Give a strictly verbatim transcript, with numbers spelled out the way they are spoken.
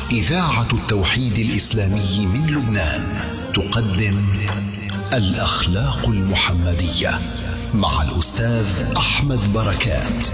إذاعة التوحيد الإسلامي من لبنان تقدم الأخلاق المحمدية مع الأستاذ أحمد بركات.